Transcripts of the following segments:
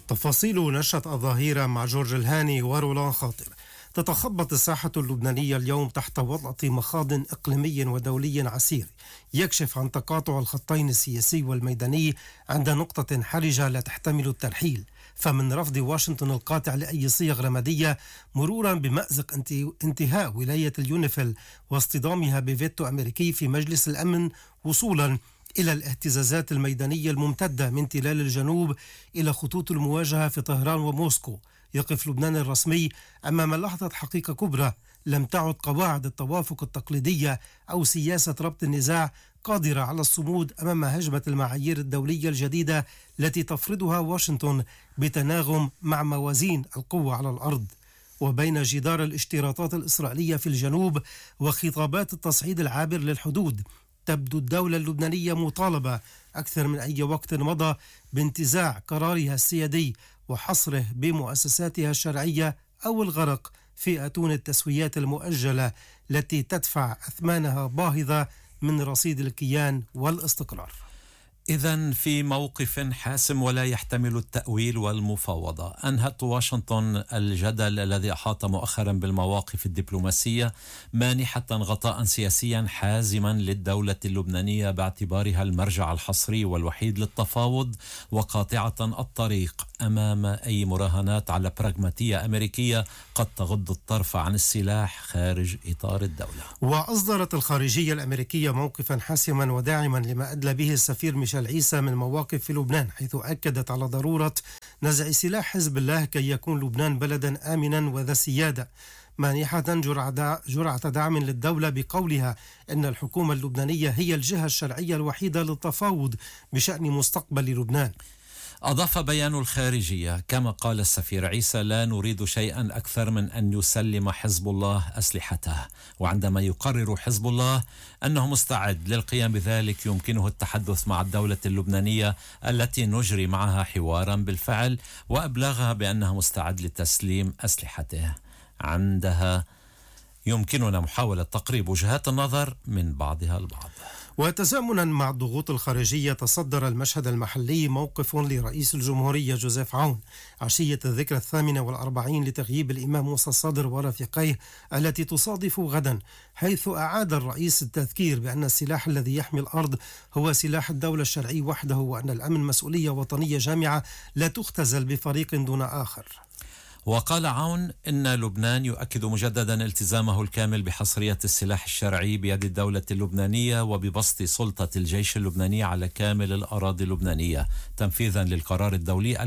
تفاصيل نشرة الظهيرة مع جورج الهاني ورولان خاطر. تتخبط الساحة اللبنانية اليوم تحت وطأة مخاض إقليمي ودولي عسير يكشف عن تقاطع الخطين السياسي والميداني عند نقطة حرجة لا تحتمل الترحيل، فمن رفض واشنطن القاطع لأي صيغ رمادية مرورا بمأزق انتهاء ولاية اليونيفيل واصطدامها بفيتو أمريكي في مجلس الأمن، وصولا إلى الاهتزازات الميدانية الممتدة من تلال الجنوب إلى خطوط المواجهة في طهران وموسكو. يقف لبنان الرسمي أمام لحظة حقيقة كبرى، لم تعد قواعد التوافق التقليدية أو سياسة ربط النزاع قادرة على الصمود أمام هجمة المعايير الدولية الجديدة التي تفرضها واشنطن بتناغم مع موازين القوة على الأرض. وبين جدار الاشتراطات الإسرائيلية في الجنوب وخطابات التصعيد العابر للحدود، تبدو الدولة اللبنانية مطالبة أكثر من أي وقت مضى بانتزاع قرارها السيادي وحصره بمؤسساتها الشرعية أو الغرق في أتون التسويات المؤجلة التي تدفع أثمانها باهظة من رصيد الكيان والاستقرار. إذن في موقف حاسم ولا يحتمل التأويل والمفاوضة، أنهت واشنطن الجدل الذي أحاط مؤخرا بالمواقف الدبلوماسية، مانحة غطاء سياسيا حازما للدولة اللبنانية باعتبارها المرجع الحصري والوحيد للتفاوض، وقاطعة الطريق أمام أي مراهنات على براغماتية أمريكية قد تغض الطرف عن السلاح خارج إطار الدولة. وأصدرت الخارجية الأمريكية موقفا حاسما وداعما لما أدلى به السفير ميشيل عيسى من مواقف في لبنان، حيث أكدت على ضرورة نزع سلاح حزب الله كي يكون لبنان بلدا آمنا وذا سيادة، مانحة جرعة دعم للدولة بقولها إن الحكومة اللبنانية هي الجهة الشرعية الوحيدة للتفاوض بشأن مستقبل لبنان. أضاف بيان الخارجية كما قال السفير عيسى: لا نريد شيئا أكثر من أن يسلم حزب الله أسلحته، وعندما يقرر حزب الله أنه مستعد للقيام بذلك يمكنه التحدث مع الدولة اللبنانية التي نجري معها حوارا بالفعل، وأبلغها بأنها مستعد لتسليم أسلحته. عندها يمكننا محاولة تقريب وجهات النظر من بعضها البعض. وتزامنا مع الضغوط الخارجية، تصدر المشهد المحلي موقف لرئيس الجمهورية جوزيف عون عشية الذكرى 48 لتغييب الإمام موسى الصدر ورفيقيه التي تصادف غدا، حيث أعاد الرئيس التذكير بأن السلاح الذي يحمي الأرض هو سلاح الدولة الشرعي وحده، وأن الأمن مسؤولية وطنية جامعة لا تختزل بفريق دون آخر. وقال عون إن لبنان يؤكد مجددا التزامه الكامل بحصرية السلاح الشرعي بيد الدولة اللبنانية وببسط سلطة الجيش اللبناني على كامل الأراضي اللبنانية تنفيذا للقرار الدولي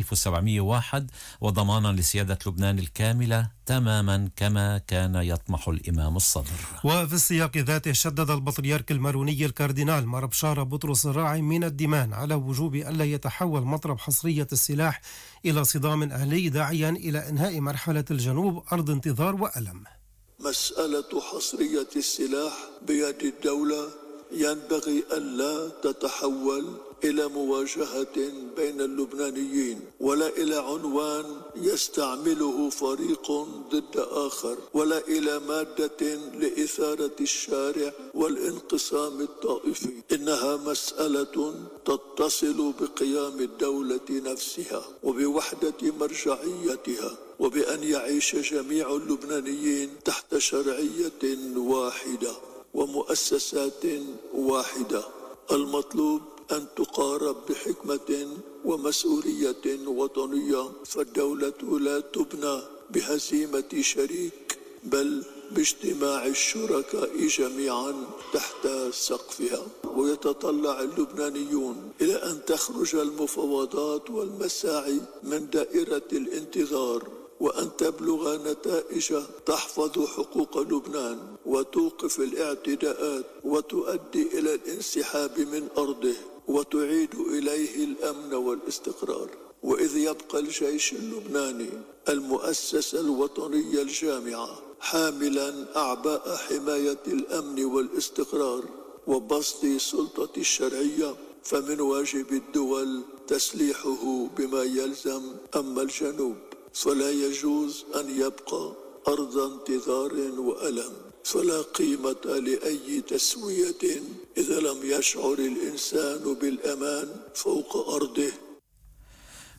1701 وضمانا لسيادة لبنان الكاملة تماما كما كان يطمح الإمام الصدر. وفي السياق ذاته شدد البطريرك الماروني الكاردينال مار بشارة بطرس الراعي من الدمان على وجوب ألا يتحول مطرب حصرية السلاح إلى صدام أهلي، داعيا إلى إنهاء مرحلة الجنوب أرض انتظار وألم. مسألة حصرية السلاح بيد الدولة ينبغي ألا تتحول إلى مواجهة بين اللبنانيين ولا إلى عنوان يستعمله فريق ضد آخر ولا إلى مادة لإثارة الشارع والانقسام الطائفي. إنها مسألة تتصل بقيام الدولة نفسها وبوحدة مرجعيتها وبأن يعيش جميع اللبنانيين تحت شرعية واحدة ومؤسسات واحدة. المطلوب أن تقارب بحكمة ومسؤولية وطنية، فالدولة لا تبنى بهزيمة شريك بل باجتماع الشركاء جميعا تحت سقفها. ويتطلع اللبنانيون إلى أن تخرج المفاوضات والمساعي من دائرة الانتظار وأن تبلغ نتائج تحفظ حقوق لبنان وتوقف الاعتداءات وتؤدي إلى الانسحاب من أرضه وتعيد إليه الأمن والاستقرار. وإذ يبقى الجيش اللبناني المؤسسة الوطنية الجامعة حاملا أعباء حماية الأمن والاستقرار وبسط سلطة الشرعية، فمن واجب الدول تسليحه بما يلزم. أما الجنوب فلا يجوز أن يبقى أرض انتظار وألم، فلا قيمة لأي تسوية إذا لم يشعر الإنسان بالأمان فوق أرضه.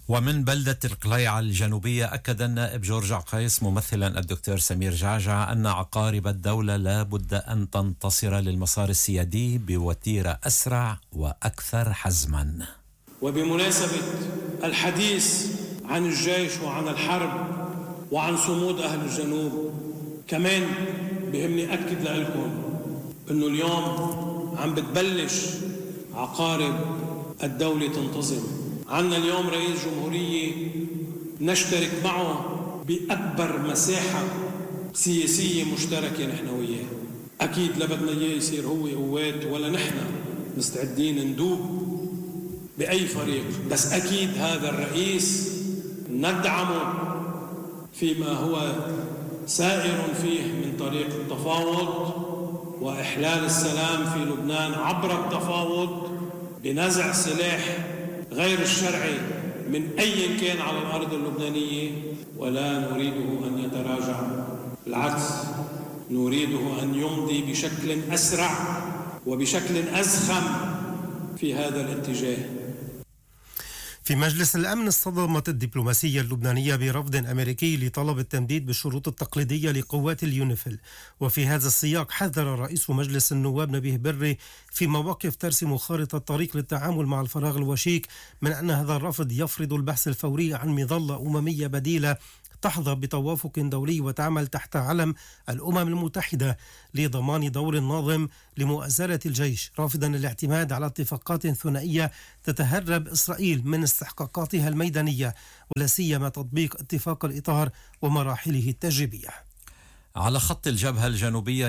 ومن بلدة القليعة الجنوبية أكد النائب جورج عقايس ممثلا الدكتور سمير جعجع أن عقارب الدولة لا بد أن تنتصر للمسار السيادي بوتيرة أسرع وأكثر حزما. وبمناسبة الحديث عن الجيش وعن الحرب وعن صمود أهل الجنوب، كمان بهمني أكد لكم أنه اليوم عم بتبلش عقارب الدولة تنتظم. عنا اليوم رئيس جمهورية نشترك معه بأكبر مساحة سياسية مشتركة نحن وياه. أكيد لا بدنا إياه يصير هو قوات ولا نحن مستعدين ندوب بأي فريق، بس أكيد هذا الرئيس ندعمه فيما هو سائر فيه من طريق التفاوض وإحلال السلام في لبنان عبر التفاوض بنزع سلاح غير الشرعي من أي كان على الأرض اللبنانية، ولا نريده أن يتراجع، بالعكس نريده أن يمضي بشكل أسرع وبشكل أزخم في هذا الاتجاه. في مجلس الأمن اصطدمت الدبلوماسية اللبنانية برفض أمريكي لطلب التمديد بالشروط التقليدية لقوات اليونيفيل. وفي هذا السياق حذر رئيس مجلس النواب نبيه بري في مواقف ترسم خارطة طريق للتعامل مع الفراغ الوشيك من أن هذا الرفض يفرض البحث الفوري عن مظلة أممية بديلة تحظى بتوافق دولي وتعمل تحت علم الأمم المتحدة لضمان دور ناظم لمؤازرة الجيش، رافضا الاعتماد على اتفاقات ثنائية تتهرب إسرائيل من استحقاقاتها الميدانية، ولا سيما تطبيق اتفاق الإطار ومراحله التجريبية. على خط الجبهة الجنوبية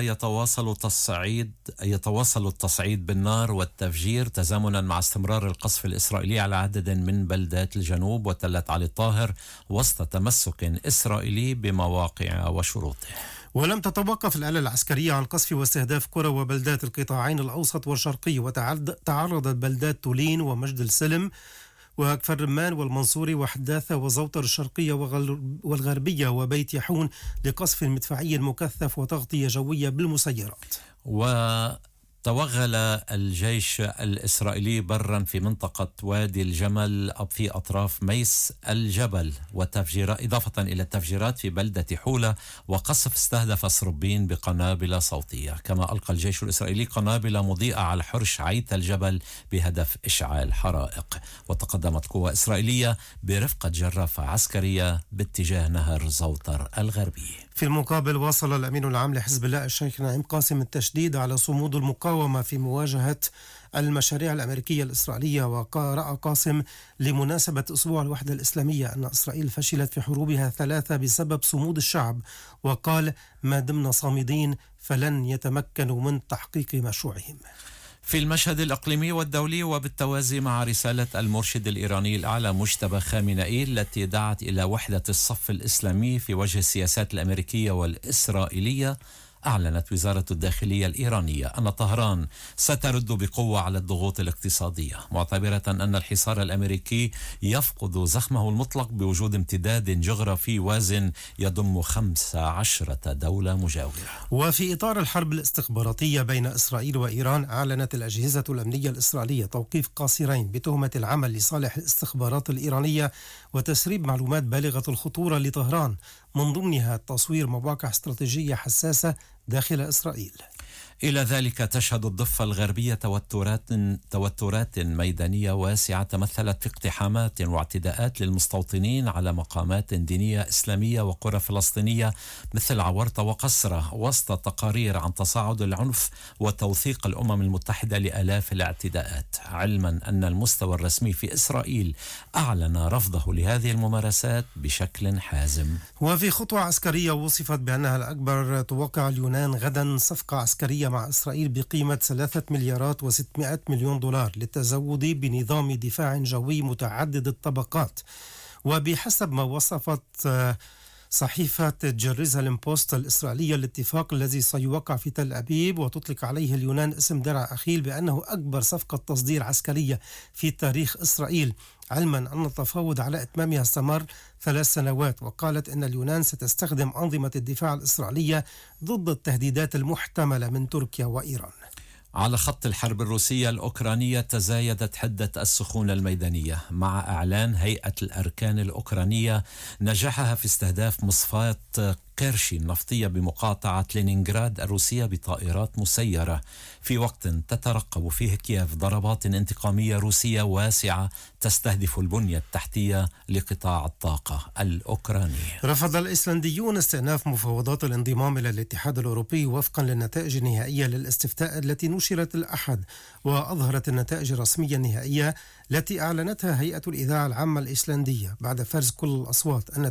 يتواصل التصعيد بالنار والتفجير تزامنا مع استمرار القصف الإسرائيلي على عدد من بلدات الجنوب وتلة علي الطاهر وسط تمسك إسرائيلي بمواقع وشروطه. ولم تتوقف الآلة العسكرية عن قصف واستهداف قرى وبلدات القطاعين الأوسط والشرقي، وتعرضت بلدات تولين ومجد السلم وكفر رمان والمنصوري وحداثة وزوطر الشرقية والغربية وبيت يحون لقصف مدفعي مكثف وتغطية جوية بالمسيرات. توغل الجيش الإسرائيلي برا في منطقة وادي الجمل في أطراف ميس الجبل إضافة إلى التفجيرات في بلدة حولة وقصف استهدف سربين بقنابل صوتية. كما ألقى الجيش الإسرائيلي قنابل مضيئة على حرش عيت الجبل بهدف إشعال حرائق. وتقدمت قوة إسرائيلية برفقة جرافة عسكرية باتجاه نهر زوطر الغربي. في المقابل واصل الأمين العام لحزب الله الشيخ نعيم قاسم التشديد على صمود المقاومة في مواجهة المشاريع الأمريكية الإسرائيلية. ورأى قاسم لمناسبة أسبوع الوحدة الإسلامية أن إسرائيل فشلت في حروبها 3 بسبب صمود الشعب، وقال: ما دمنا صامدين فلن يتمكنوا من تحقيق مشروعهم. في المشهد الإقليمي والدولي وبالتوازي مع رسالة المرشد الإيراني الأعلى مجتبى خامنئي التي دعت إلى وحدة الصف الإسلامي في وجه السياسات الأمريكية والإسرائيلية، أعلنت وزارة الداخلية الإيرانية أن طهران سترد بقوة على الضغوط الاقتصادية، معتبرة أن الحصار الأمريكي يفقد زخمه المطلق بوجود امتداد جغرافي وازن يضم 15 دولة مجاورة. وفي إطار الحرب الاستخباراتية بين إسرائيل وإيران، أعلنت الأجهزة الأمنية الإسرائيلية توقيف قاصرين بتهمة العمل لصالح الاستخبارات الإيرانية وتسريب معلومات بالغة الخطورة لطهران، من ضمنها تصوير مواقع استراتيجية حساسة داخل إسرائيل. إلى ذلك تشهد الضفة الغربية توترات ميدانية واسعة تمثلت في اقتحامات واعتداءات للمستوطنين على مقامات دينية إسلامية وقرى فلسطينية مثل عورتة وقسرة، وسط تقارير عن تصاعد العنف وتوثيق الأمم المتحدة لآلاف الاعتداءات، علما أن المستوى الرسمي في إسرائيل أعلن رفضه لهذه الممارسات بشكل حازم. وفي خطوة عسكرية وصفت بأنها الأكبر، توقع اليونان غدا صفقة عسكرية مع إسرائيل بقيمة 3 مليارات و600 مليون دولار للتزود بنظام دفاع جوي متعدد الطبقات. وبحسب ما وصفت صحيفة جيروزاليم بوست الإسرائيلية الاتفاق الذي سيوقع في تل أبيب وتطلق عليه اليونان اسم درع أخيل بأنه أكبر صفقة تصدير عسكرية في تاريخ إسرائيل، علما أن التفاوض على إتمامها استمر 3 سنوات. وقالت أن اليونان ستستخدم أنظمة الدفاع الإسرائيلية ضد التهديدات المحتملة من تركيا وإيران. على خط الحرب الروسية الأوكرانية تزايدت حدة السخونة الميدانية مع إعلان هيئة الأركان الأوكرانية نجاحها في استهداف مصفاة كيرشي النفطية بمقاطعة لينينغراد الروسية بطائرات مسيرة في وقت تترقب فيه كييف ضربات انتقامية روسية واسعة تستهدف البنية التحتية لقطاع الطاقة الأوكراني. رفض الإيسلنديون استئناف مفاوضات الانضمام إلى الاتحاد الأوروبي وفقا للنتائج النهائية للاستفتاء التي نشرت الأحد، وأظهرت النتائج الرسمية النهائية التي أعلنتها هيئة الإذاعة العامة الإيسلندية بعد فرز كل الأصوات أن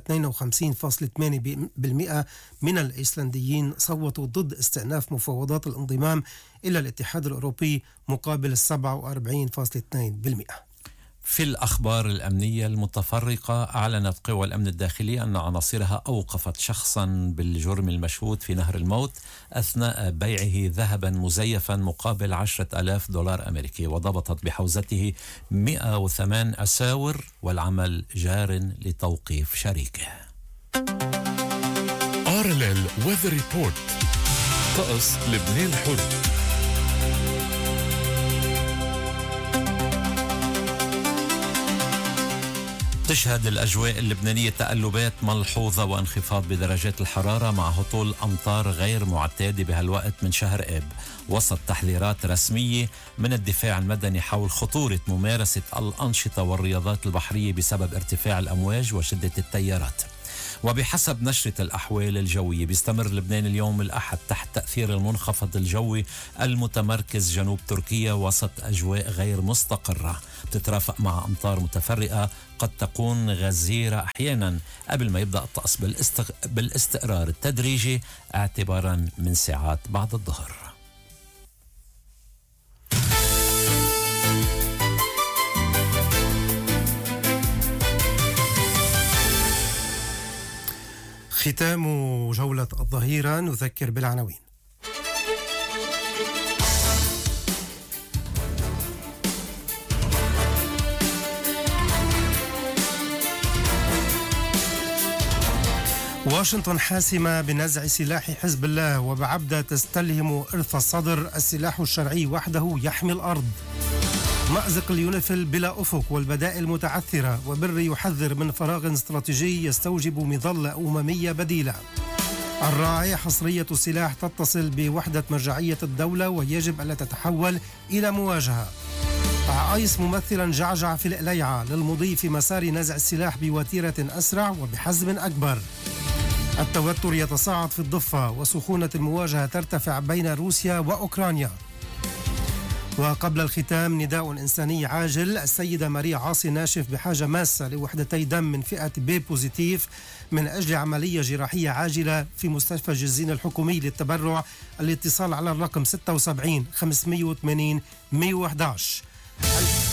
52.8% من الإيسلنديين صوتوا ضد استئناف مفاوضات الانضمام إلى الاتحاد الأوروبي مقابل 47.2%. في الأخبار الأمنية المتفرقة، أعلنت قوى الأمن الداخلي أن عناصرها أوقفت شخصا بالجرم المشهود في نهر الموت أثناء بيعه ذهبا مزيفا مقابل 10,000 دولار أمريكي، وضبطت بحوزته 108 أساور، والعمل جار لتوقيف شريكه. RLL Weather Report. طقس لبنان الحر. تشهد الأجواء اللبنانية تقلبات ملحوظة وانخفاض بدرجات الحرارة مع هطول أمطار غير معتادة بهالوقت من شهر آب، وسط تحذيرات رسمية من الدفاع المدني حول خطورة ممارسة الأنشطة والرياضات البحرية بسبب ارتفاع الأمواج وشدة التيارات. وبحسب نشرة الأحوال الجوية بيستمر لبنان اليوم الأحد تحت تأثير المنخفض الجوي المتمركز جنوب تركيا وسط أجواء غير مستقرة بتترافق مع أمطار متفرقة قد تكون غزيرة أحيانا قبل ما يبدأ الطقس بالاستقرار التدريجي اعتبارا من ساعات بعد الظهر. ختام جولة الظهيرة، نذكر بالعناوين. واشنطن حاسمة بنزع سلاح حزب الله، وبعبدة تستلهم إرث الصدر، السلاح الشرعي وحده يحمي الأرض. مأزق اليونيفيل بلا أفق والبدائل متعثرة، وبر يحذر من فراغ استراتيجي يستوجب مظلة أممية بديلة. الراعي حصرية السلاح تتصل بوحدة مرجعية الدولة ويجب ألا تتحول إلى مواجهة. عايس ممثلا جعجع في القليعة للمضي في مسار نزع السلاح بوتيرة أسرع وبحزم أكبر. التوتر يتصاعد في الضفة وسخونة المواجهة ترتفع بين روسيا وأوكرانيا. وقبل الختام نداء إنساني عاجل، السيدة ماريا عاصي ناشف بحاجة ماسة لوحدتي دم من فئة بي بوزيتيف من أجل عملية جراحية عاجلة في مستشفى جزين الحكومي للتبرع. الاتصال على الرقم 76 580 111.